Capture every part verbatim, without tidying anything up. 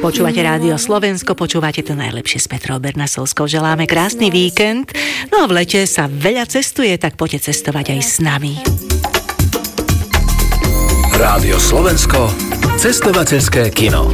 Počúvate Rádio Slovensko, počúvate to najlepšie s Petrou Bernasovskou. Želáme krásny víkend. No a v lete sa veľa cestuje, tak poďte cestovať aj s nami. Rádio Slovensko, cestovateľské kino.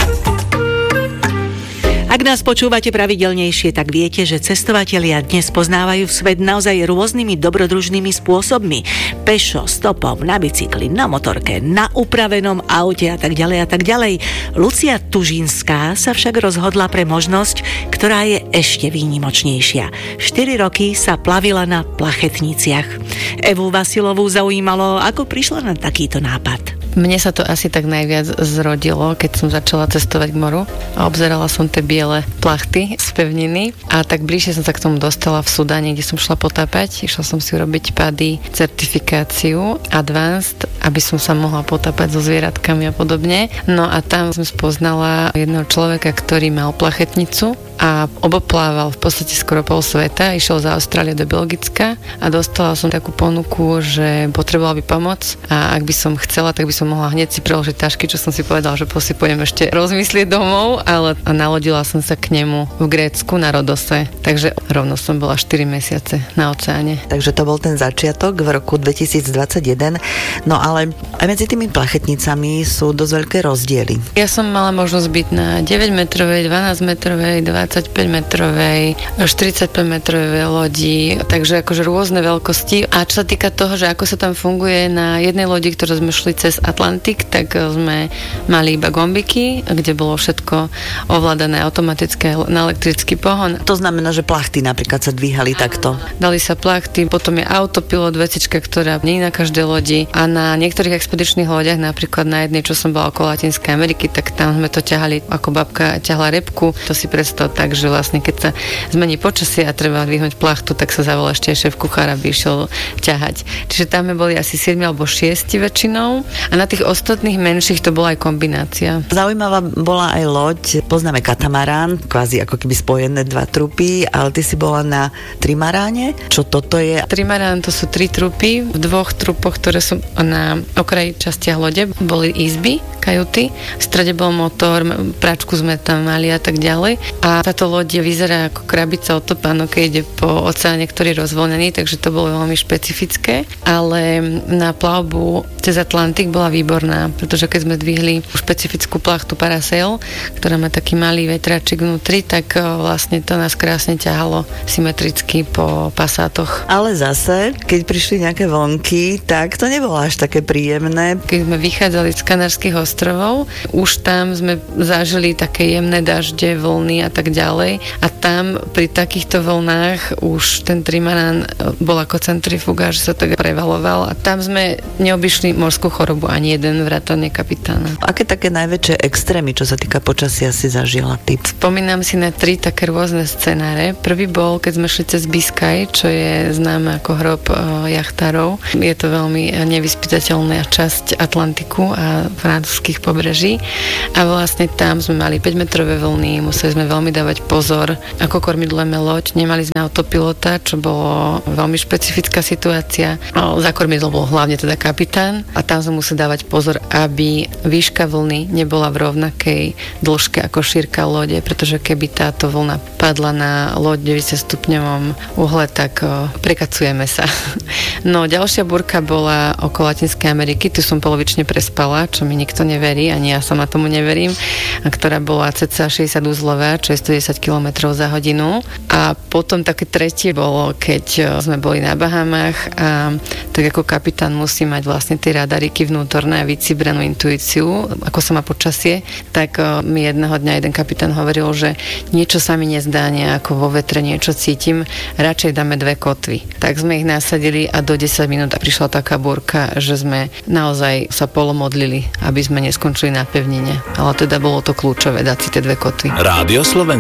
Ak nás počúvate pravidelnejšie, tak viete, že cestovatelia dnes poznávajú svet naozaj rôznymi dobrodružnými spôsobmi. Pešo, stopom, na bicykli, na motorke, na upravenom aute a tak ďalej a tak ďalej. Lucia Tužinská sa však rozhodla pre možnosť, ktorá je ešte výnimočnejšia. štyri roky sa plavila na plachetniciach. Evu Vasilovú zaujímalo, ako prišla na takýto nápad. Mne sa to asi tak najviac zrodilo, keď som začala cestovať k moru a obzerala som tie biele plachty z pevniny a tak bližšie som sa k tomu dostala v Sudáne, kde som šla potápať. Išla som si urobiť PADI certifikáciu Advanced, aby som sa mohla potápať so zvieratkami a podobne. No a tam som spoznala jedného človeka, ktorý mal plachetnicu a oboplával v podstate skoro pol sveta. Išiel z Austrálie do Belgicka a dostala som takú ponuku, že potrebovala by pomoc a ak by som chcela, tak by som mohla hneď si preložiť tašky, čo som si povedala, že si pôjdem ešte rozmyslieť domov, ale nalodila som sa k nemu v Grécku na Rodose, takže rovno som bola štyri mesiace na oceáne. Takže to bol ten začiatok v roku dvetisícdvadsaťjeden, no ale aj medzi tými plachetnicami sú dosť veľké rozdiely. Ja som mala možnosť byť na deväťmetrovej, dvanásťmetrovej, dvadsaťpäťmetrovej, štyridsaťpäťmetrovej lodi, takže akože rôzne veľkosti. A čo sa týka toho, že ako sa tam funguje na jednej lodi, ktorú sme šli cez Atlantik, tak sme mali iba gombiky, kde bolo všetko ovládané automatické na elektrický pohon. To znamená, že plachty napríklad sa dvíhali takto. Dali sa plachty, potom je autopilot, vecička, ktorá nie je na každej lodi a na niektorých expedičných lodiach, napríklad na jednej, čo som bola okolo Latinskej Ameriky, tak tam sme to ťahali ako babka ťahla repku. To si predstav tak, že vlastne keď sa zmení počasie a treba dvihnúť plachtu, tak sa zavolá ešte šéf kuchár, aby išiel ťahať. Čiže tam sme boli asi sedem alebo šesť väčšinou. A na tých ostatných menších to bola aj kombinácia. Zaujímavá bola aj loď, poznáme katamarán, kvázi ako keby spojené dva trupy, ale ty si bola na trimaráne. Čo toto je? Trimarán to sú tri trupy. V dvoch trupoch, ktoré sú na okraji častiach lode, boli izby, kajuty. V strede bol motor, pračku sme tam mali a tak ďalej. A táto loď vyzerá ako krabica od topánok, keď ide po oceáne, ktorý je rozvoľnený, takže to bolo veľmi špecifické. Ale na plavbu cez Atlantik bola výborná, pretože keď sme dvihli špecifickú plachtu Parasail, ktorá má taký malý vetračik vnútri, tak vlastne to nás krásne ťahalo symetricky po pasátoch. Ale zase, keď prišli nejaké vlnky, tak to nebolo až také príjemné. Keď sme vychádzali z Kanárskych ostrovov, už tam sme zažili také jemné dažde, vlny a tak ďalej. A tam pri takýchto vlnách už ten trimarán bol ako centrifuga, že sa tak prevaloval a tam sme neobyšli morskú chorobu ani jeden vrátane kapitána. Aké také najväčšie extrémy, čo sa týka počasia, si zažila ty? Spomínam si na tri také rôzne scenáre. Prvý bol, keď sme šli cez Biscay, čo je známe ako hrob uh, jachtárov. Je to veľmi nevyspytateľná časť Atlantiku a francúzskych pobreží. A vlastne tam sme mali päťmetrové vlny, museli sme veľmi dávať pozor, ako kormidlujeme loď. Nemali sme autopilota, čo bolo veľmi špecifická situácia. Za kormidlom bol hlavne teda kapitán a tam sme museli dávať pozor, aby výška vlny nebola v rovnakej dĺžke ako šírka lode, pretože keby táto vlna padla na loď deväťdesiat stupňovom uhle, tak o, prekacujeme sa. No, ďalšia búrka bola okolo Latinskej Ameriky, tu som polovične prespala, čo mi nikto neverí, ani ja sama tomu neverím, a ktorá bola cca šesťdesiat uzlová, čo je stodesať kilometrov za hodinu. A potom také tretie bolo, keď sme boli na Bahamách a tak ako kapitán musí mať vlastne tie radariky vnútorné a vycibranú intuíciu, ako sa má počasie, tak o, mi jedného dňa jeden kapitán hovoril, že niečo sa mi nezdá, nejako vo vetre niečo cítim, radšej dáme dve kotvy. Tak sme ich nasadili a do desať minút prišla taká búrka, že sme naozaj sa polomodlili, aby sme neskončili na pevnine. Ale teda bolo to kľúčové dať si tie dve kotvy. Rádio Slovensko.